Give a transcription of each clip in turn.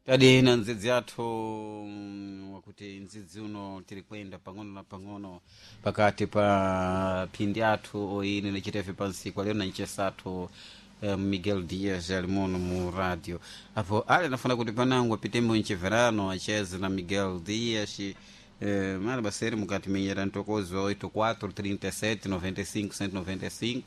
tadi na ndzidzi yathu wakuti ndzidzi uno tiri kwenda pang'ono na pang'ono pakati pa phindi athu oyini necitefe pansiku alero na ncesathu Miguel Dias alimono mu radio apo ale nafuna kuti panangu apitembo ncheverano acheze na Miguel Dias mara baseri mukati menyera ntokozi wa 843795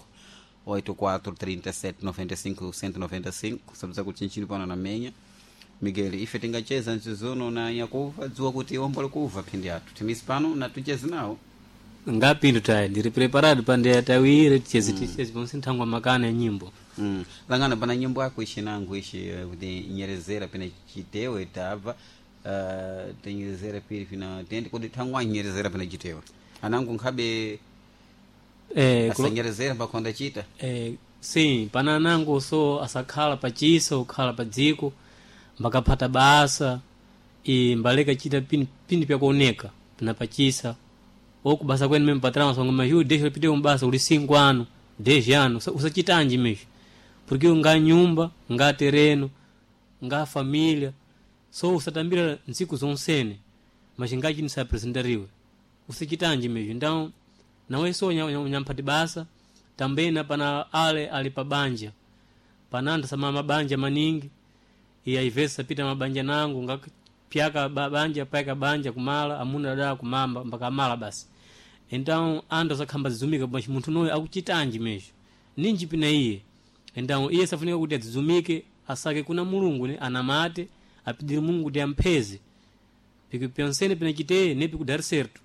843795 sabuza kuti nchini pana na menya Miguel ife tingacheza nchizono na yakuva dziwa kuti ombole kuva phindi athu timisi pano na tucheze nawo ngapindu tayi ndiri preparado pande tawire ticheze ponse nthangwa makana ya nyimbo langana pana nyimbo yako ishinangu ishi kuti nyerezera pena chitewe tava tenyerezera pili pina tende kuti thangwa nyerezera pena chitewe anangu nkhabe asanyerezera pakonda chita sim pana anangu so asakhala pachisa ukhala pa dziko mbakaphata basa mbaleka chita pindi pyakuoneka pina pachisa oku basa kwene meme patrama songa mahiu deixa pite umbasa uli 5 ano 10 ano usachitanji mesmo porque nga nyumba nga terreno nga família so usatambira nsiku zonsene machingachi ni apresentariwe usachitanji mesmo então nawe so nyampati basa tambena pana ale alipabanja pananda sama mabanja maningi iya ivesa pita mabanja nangu nga pyaka banja paka banja kumala amuna dada kumamba mpaka mala basi então anda zakhamba zizumika bwa munthu noyo akuchitanji mesmo ninji pina iye então iye safunika kuti azizumike asake kuna mulungu ne anamate apidire mulungu kuti ampheze piku pensene pina chite nepi kudar certo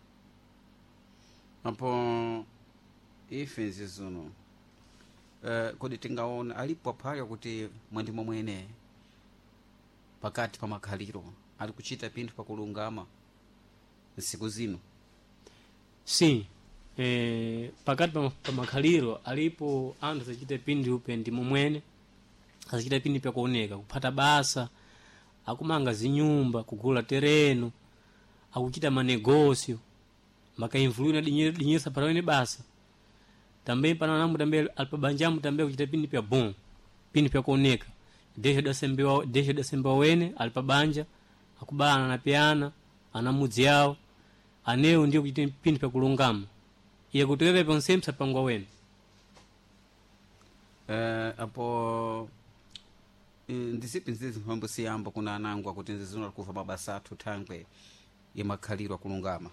apo ife zizuno kodi tingaona alipo phaka kuti mwandimo mwene pakati pa makhaliro ali kuchita pinthu pakulungama siku zino sim pakati pa makhaliro alipo anthu sachita pindi upendi momwene asachita pindi pyakuoneka kuphata basa akumanga zinyumba kugula terreno akuchita manegócio makainfluir na dinheiro para wene basa também para namu também alpabanjamu também kuchita pindi pya bom pindi pyakuoneka deixa da semba wene alpabanja akubana na piana anamudzi yao aneo ndio kuchita pindi pyakulungama iye kutoweka ponsemsa pangwa wene apo ndisipi nzizi mphambo siyamba kuna anangu akuti nzizino alikuva mabasa athu thangwe yemakhaliro akulungama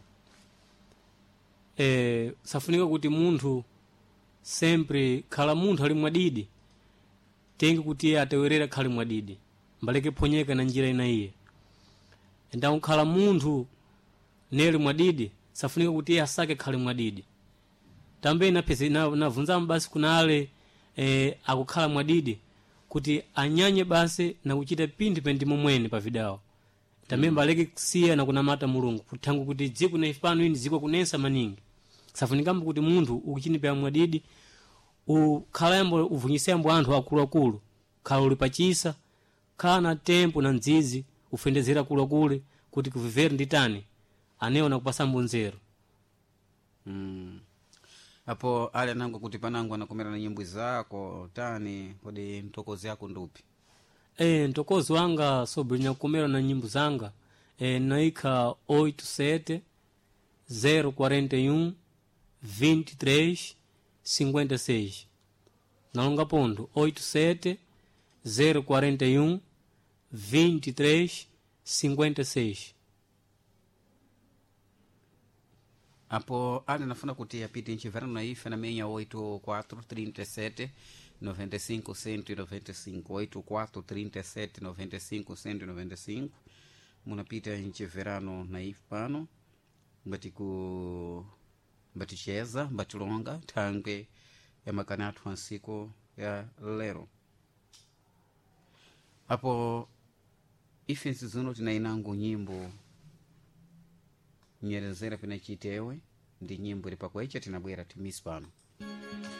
safunika kuti munthu sempre khala munthu ali mwadidi tengi kuti iye atewerera khali mwadidi mbaleke phonyeka na njira ina iye então khala munthu nele mwadidi safunika kuti iye asake khali mwadidi tambe navunzamu basi kunale akukhala mwadidi kuti anyanye basi na kuchita pindi pendimo mwene pa vidawo tambe mbaleke kusiya na kunamata mulungu kuthangu kuti dziko na ifano ini dziko kunensa maningi safunikambo kuti munthu ukuchinipa mwadidi ukhalayambo uvunyisayambo anthu akuluakulu khala uli pachisa khala na tempo na ndzizi ufendezera kulakule kuti kuvivera nditani aneona kupasambo nzeru apo ali anangu kuti panangu anakomera na nyimbo zako tani kodi ntokozi yako ndupi ntokozi wanga sobrinya kukomera na nyimbo zanga naika 87 041 23 56 nalonga pondo 87 041 23 56 apo ali nafuna kuti apite nchiverano na ife na menya 8437 95 195 8437 95 195 munapita nchiverano na ife pano mbaticheza mbatilonga thangwe ya makana athu ansiku ya lero apo ife nsizuno tinainangu nyimbo nyerezera pena chitewe ndi nyimbo ili pakwecha tinabwera timisi pano